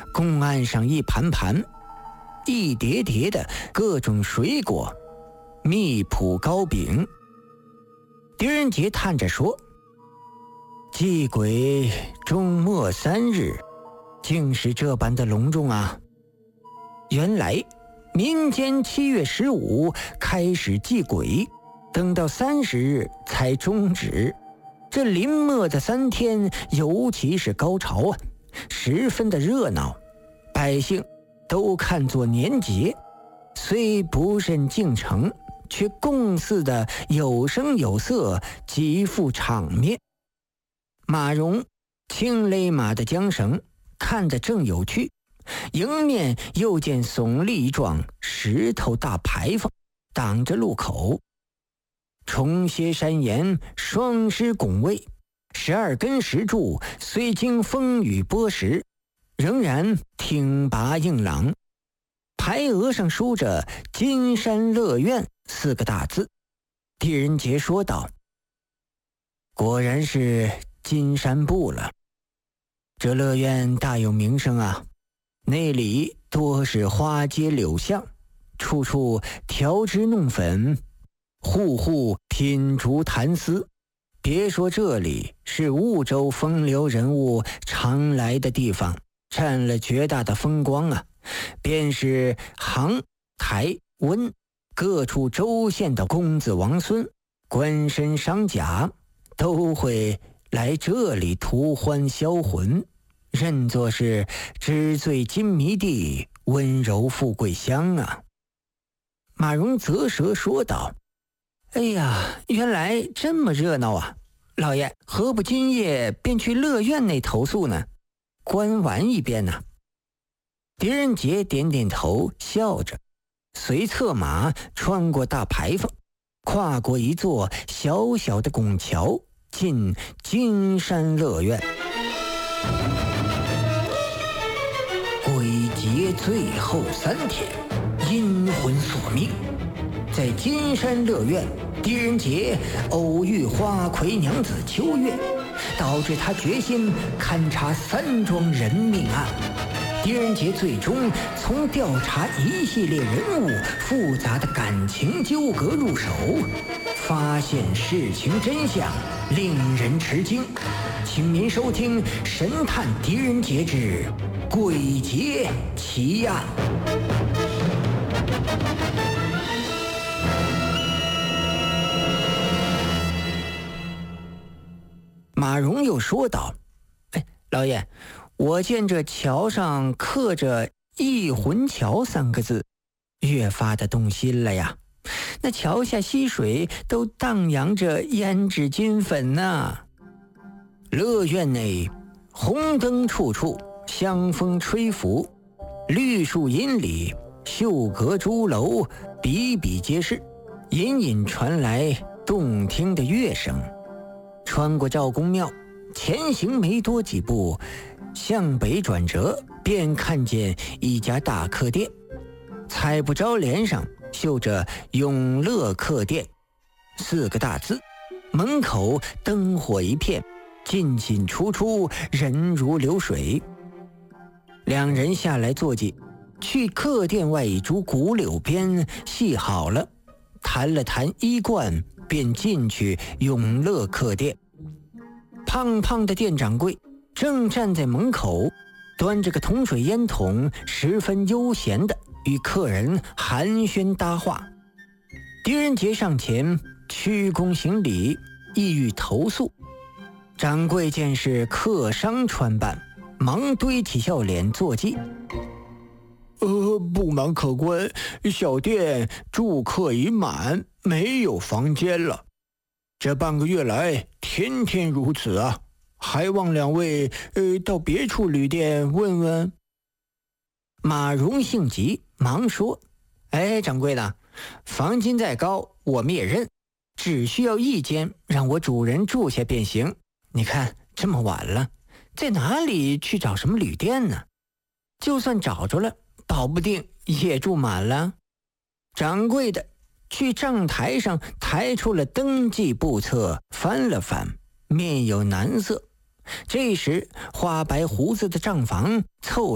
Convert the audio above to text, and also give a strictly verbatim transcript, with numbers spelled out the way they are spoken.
公案上一盘盘，一叠叠的各种水果，蜜脯糕饼。狄仁杰叹着说：祭鬼终末三日，竟是这般的隆重啊！原来民间七月十五开始祭鬼，等到三十日才终止。这临末的三天尤其是高潮啊，十分的热闹，百姓都看作年节，虽不甚敬诚，却共祀的有声有色，极富场面。马荣轻勒马的缰绳，看得正有趣，迎面又见耸立一幢石头大牌坊，挡着路口。重歇山岩，双狮拱卫，十二根石柱虽经风雨剥蚀，仍然挺拔硬朗。牌额上书着金山乐苑四个大字。狄仁杰说道：果然是金山部了，这乐苑大有名声啊，那里多是花街柳巷，处处调脂弄粉，户户品竹谈丝。别说这里是婺州风流人物常来的地方，占了绝大的风光啊，便是杭、台、温各处州县的公子王孙、官绅商贾，都会来这里图欢销魂，认作是纸醉金迷地，温柔富贵乡啊。马荣啧舌说道：哎呀，原来这么热闹啊！老爷何不今夜便去乐苑内投宿呢？观玩一遍呢？狄仁杰点点头，笑着，随策马穿过大牌坊，跨过一座小小的拱桥，进金山乐苑。鬼节最后三天，阴魂索命。在金山乐苑，狄仁杰偶遇花魁娘子秋月，导致他决心勘察三桩人命案。狄仁杰最终从调查一系列人物复杂的感情纠葛入手，发现事情真相，令人吃惊。请您收听《神探狄仁杰之鬼节奇案》。马荣又说道：哎，老爷，我见这桥上刻着忆魂桥三个字，越发的动心了呀。那桥下溪水都荡漾着胭脂金粉呐、啊。乐苑内红灯处处，香风吹拂，绿树荫里，秀阁朱楼比比皆是，隐隐传来动听的乐声。穿过赵公庙，前行没多几步，向北转折，便看见一家大客店，彩布招联上绣着永乐客店四个大字，门口灯火一片，进进出出，人如流水。两人下来坐骑，去客店外一株古柳边系好了，谈了谈衣冠，便进去永乐客店。胖胖的店掌柜正站在门口，端着个铜水烟筒，十分悠闲的与客人寒暄搭话。狄仁杰上前屈躬行礼，意欲投宿。掌柜见是客商穿扮，忙堆起笑脸作揖：呃，不瞒客官，小店住客已满，没有房间了。这半个月来天天如此啊，还望两位呃到别处旅店问问。马荣性急，忙说：哎，掌柜的，房金再高我们也认，只需要一间让我主人住下便行。你看这么晚了，在哪里去找什么旅店呢？就算找着了，保不定也住满了。掌柜的去账台上抬出了登记簿册，翻了翻，面有难色。这时花白胡子的账房凑